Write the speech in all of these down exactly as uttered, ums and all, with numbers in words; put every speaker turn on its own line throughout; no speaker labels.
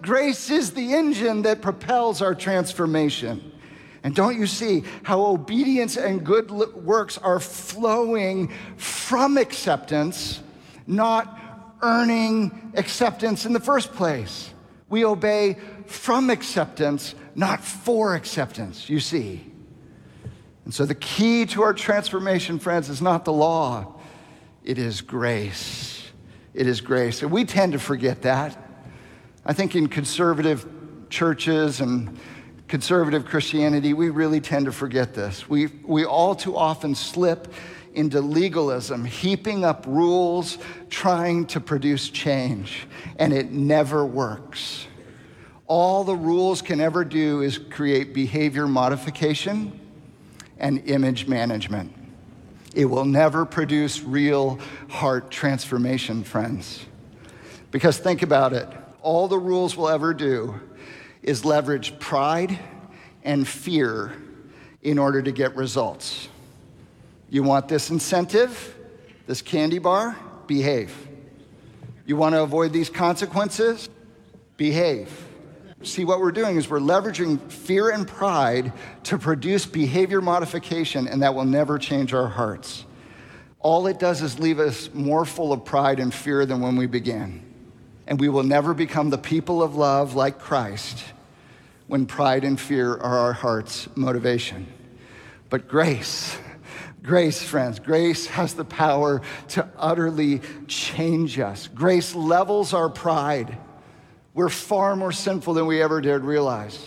Grace is the engine that propels our transformation. And don't you see how obedience and good works are flowing from acceptance, not earning acceptance in the first place? We obey from acceptance, not for acceptance, you see. And so the key to our transformation, friends, is not the law. It is grace. It is grace. And we tend to forget that. I think in conservative churches and conservative Christianity, we really tend to forget this. We, we all too often slip into legalism, heaping up rules, trying to produce change, and it never works. All the rules can ever do is create behavior modification and image management. It will never produce real heart transformation, friends. Because think about it, all the rules will ever do is leverage pride and fear in order to get results. You want this incentive, this candy bar? Behave. You want to avoid these consequences? Behave. See, what we're doing is we're leveraging fear and pride to produce behavior modification, and that will never change our hearts. All it does is leave us more full of pride and fear than when we began. And we will never become the people of love like Christ when pride and fear are our heart's motivation. But grace, grace, friends, grace has the power to utterly change us. Grace levels our pride. We're far more sinful than we ever dared realize.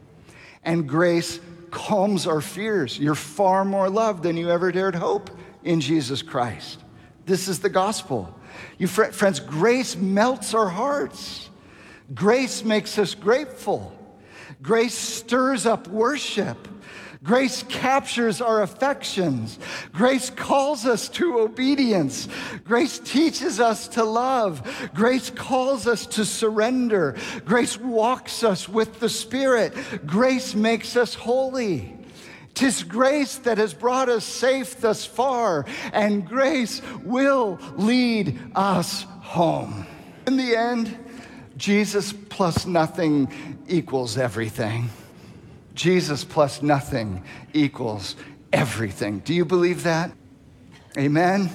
And grace calms our fears. You're far more loved than you ever dared hope in Jesus Christ. This is the gospel. You fr- friends, grace melts our hearts. Grace makes us grateful. Grace stirs up worship. Grace captures our affections. Grace calls us to obedience. Grace teaches us to love. Grace calls us to surrender. Grace walks us with the Spirit. Grace makes us holy. 'Tis grace that has brought us safe thus far, and grace will lead us home. In the end, Jesus plus nothing equals everything. Jesus plus nothing equals everything. Do you believe that? Amen?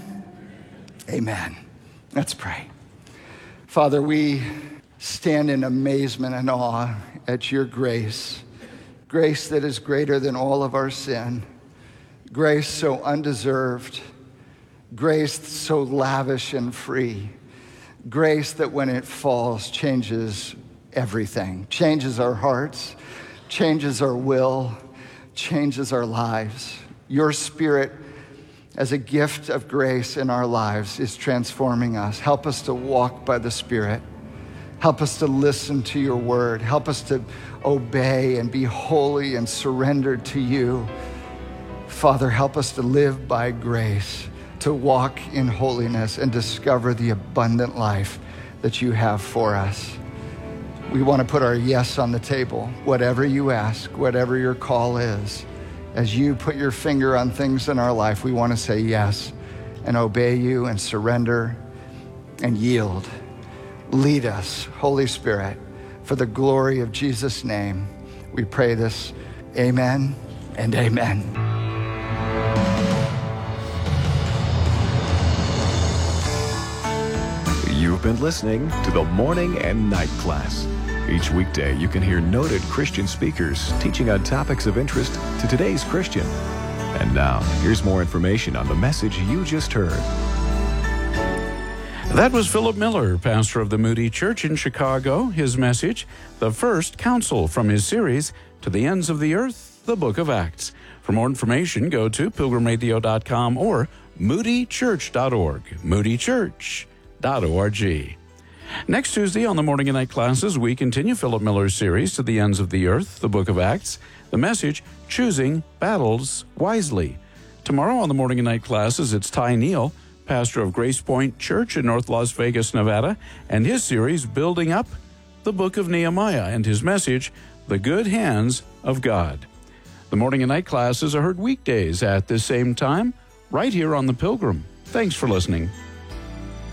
Amen. Let's pray. Father, we stand in amazement and awe at your grace. Grace that is greater than all of our sin. Grace so undeserved. Grace so lavish and free. Grace that when it falls changes everything. Changes our hearts. Changes our will, changes our lives. Your Spirit, as a gift of grace in our lives, is transforming us. Help us to walk by the Spirit. Help us to listen to your word. Help us to obey and be holy and surrendered to you. Father, help us to live by grace, to walk in holiness and discover the abundant life that you have for us. We want to put our yes on the table. Whatever you ask, whatever your call is, as you put your finger on things in our life, we want to say yes and obey you and surrender and yield. Lead us, Holy Spirit, for the glory of Jesus' name. We pray this. Amen and amen.
You've been listening to the Morning and Night Class. Each weekday, you can hear noted Christian speakers teaching on topics of interest to today's Christian. And now, here's more information on the message you just heard.
That was Philip Miller, pastor of the Moody Church in Chicago. His message, the first counsel from his series, To the Ends of the Earth, the Book of Acts. For more information, go to pilgrim radio dot com or moody church dot org, moody church dot org. Next Tuesday on the Morning and Night Classes, we continue Philip Miller's series, To the Ends of the Earth, the Book of Acts. The message, Choosing Battles Wisely. Tomorrow on the Morning and Night Classes, it's Ty Neal, pastor of Grace Point Church in North Las Vegas, Nevada, and his series, Building Up the Book of Nehemiah, and his message, The Good Hands of God. The Morning and Night Classes are heard weekdays at this same time, right here on The Pilgrim. Thanks for listening.